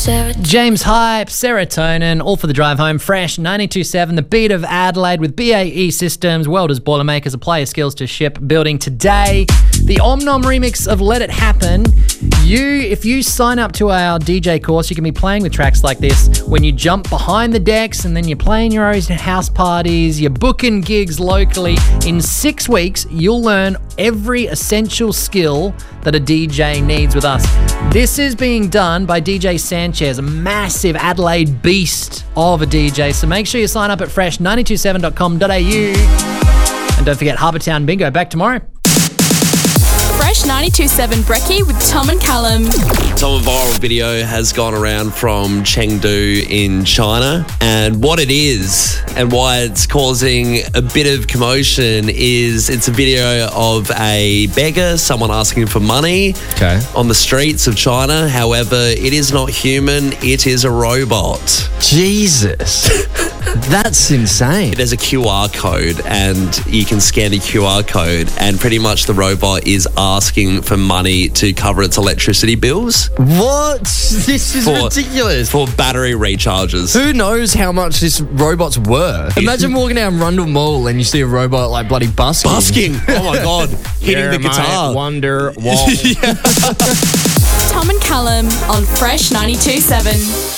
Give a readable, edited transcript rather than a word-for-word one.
James Hype, Serotonin, all for the drive home. Fresh 92.7, the beat of Adelaide with BAE Systems, Welders, Boilermakers, a player skills to ship building today. The Omnom remix of Let It Happen. If you sign up to our DJ course, you can be playing with tracks like this when you jump behind the decks and then you're playing your own house parties, you're booking gigs locally. In 6 weeks, you'll learn every essential skill that a DJ needs with us. This is being done by DJ Sanchez, a massive Adelaide beast of a DJ. So make sure you sign up at fresh927.com.au. And don't forget Harbour Town Bingo, back tomorrow. Fresh 92.7 Brekkie with Tom and Callum. So a viral video has gone around from Chengdu in China, and what it is and why it's causing a bit of commotion is it's a video of a beggar, someone asking for money on the streets of China. However, it is not human, it is a robot. Jesus. That's insane. There's a QR code and you can scan the QR code and pretty much the robot is asking for money to cover its electricity bills. What? This is ridiculous. For battery recharges. Who knows how much this robot's worth? Imagine walking down Rundle Mall and you see a robot like bloody busking. Busking. Oh my God. Hitting the guitar. Wonder Wall. Tom and Callum on Fresh 92.7.